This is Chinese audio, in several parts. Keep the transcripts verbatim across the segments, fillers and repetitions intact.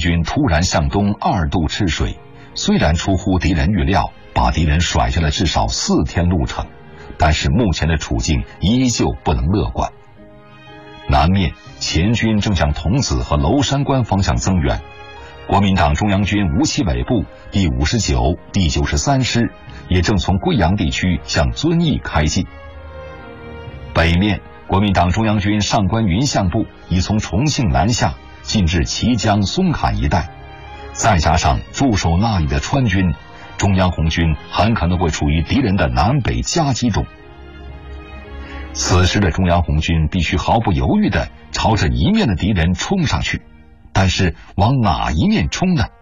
军突然向东二渡赤水，虽然出乎敌人预料，把敌人甩下了至少四天路程，但是目前的处境依旧不能乐观。南面前军正向桐梓和娄山关方向增援，国民党中央军吴奇伟部第五十九、第九十三师也正从贵阳地区向遵义开进。北面国民党中央军上官云相部已从重庆南下，进至綦江松坎一带，再加上驻守那里的川军，中央红军很可能会处于敌人的南北夹击中。此时的中央红军必须毫不犹豫地朝着一面的敌人冲上去，但是往哪一面冲呢？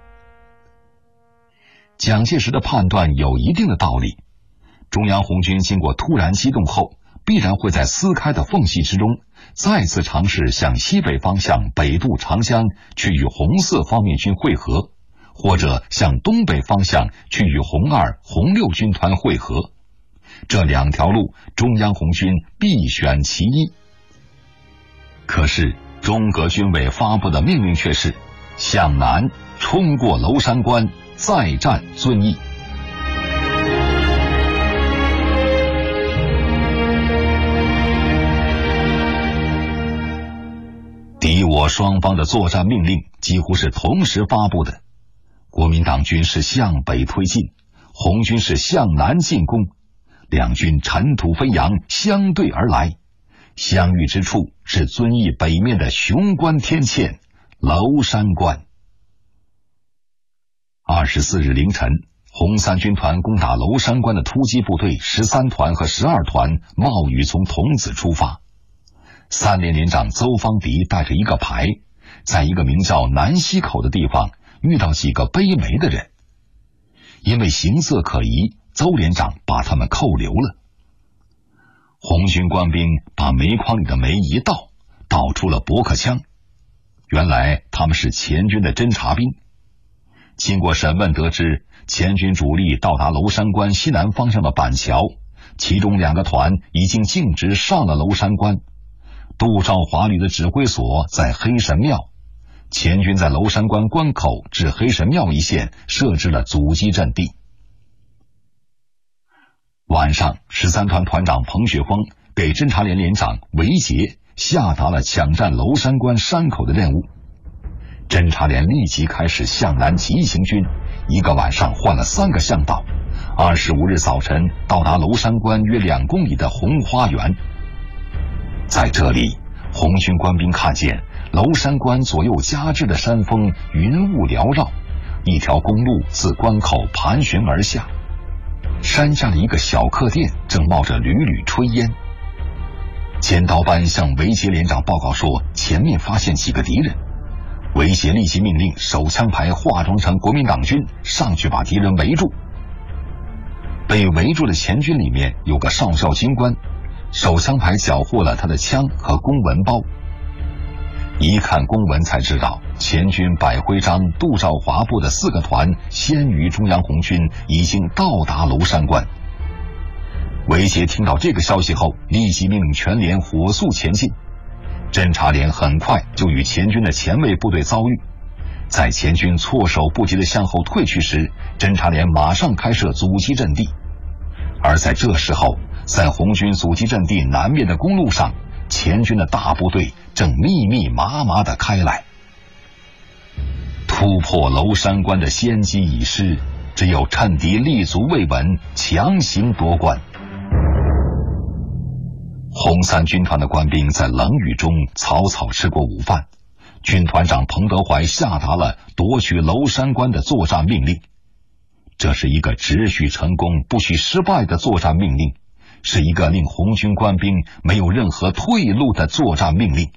蒋介石的判断有一定的道理，中央红军经过突然机动后，必然会在撕开的缝隙之中再次尝试向西北方向北渡长江去与红四方面军会合，或者向东北方向去与红二、红六军团会合。这两条路中央红军必选其一。可是中革军委发布的命令却是向南冲过娄山关，再战遵义。敌我双方的作战命令几乎是同时发布的，国民党军是向北推进，红军是向南进攻，两军尘土飞扬，相对而来，相遇之处是遵义北面的雄关天堑娄山关。二十四日凌晨，红三军团攻打娄山关的突击部队十三团和十二团冒雨从桐梓出发。三连连长邹方迪带着一个排，在一个名叫南溪口的地方遇到几个背煤的人，因为形色可疑，邹连长把他们扣留了。红军官兵把煤筐里的煤一倒，倒出了驳壳枪，原来他们是前军的侦察兵。经过审问得知，前军主力到达娄山关西南方向的板桥，其中两个团已经径直上了娄山关。杜兆华旅的指挥所在黑神庙，前军在娄山关关口至黑神庙一线设置了阻击阵地。晚上，十三团团长彭雪枫给侦察连连长韦杰下达了抢占娄山关山口的任务。侦察连立即开始向南急行军，一个晚上换了三个向导，二十五日早晨到达娄山关约两公里的红花园。在这里，红军官兵看见娄山关左右夹峙的山峰云雾缭绕，一条公路自关口盘旋而下，山下的一个小客店正冒着缕缕炊烟。尖刀班向韦杰连长报告说，前面发现几个敌人。韦杰立即命令手枪排化妆成国民党军上去把敌人围住。被围住的前军里面有个少校军官，手枪排缴获了他的枪和公文包。一看公文才知道，前军百徽章、杜兆华部的四个团先于中央红军已经到达娄山关。韦杰听到这个消息后，立即命令全连火速前进。侦察连很快就与前军的前卫部队遭遇，在前军措手不及的向后退去时，侦察连马上开设阻击阵地。而在这时候，在红军阻击阵地南面的公路上，前军的大部队正密密麻麻地开来。突破娄山关的先机已失，只有趁敌立足未稳，强行夺关。红三军团的官兵在冷雨中草草吃过午饭，军团长彭德怀下达了夺取娄山关的作战命令。这是一个只许成功不许失败的作战命令，是一个令红军官兵没有任何退路的作战命令。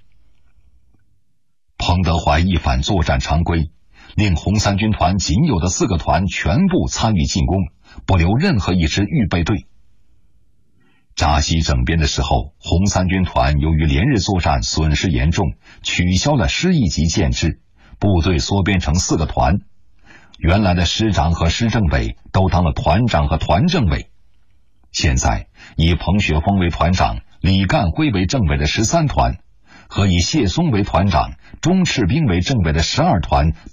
彭德怀一反作战常规，令红三军团仅有的四个团全部参与进攻，不留任何一支预备队。扎西整编的时候，红三军团由于连日作战损失严重，取消了师一级建制，部队缩编成四个团。原来的师长和师政委都当了团长和团政委。现在以彭雪枫为团长、李干辉为政委的十三团，和以谢松为团长、钟赤兵为政委的十二团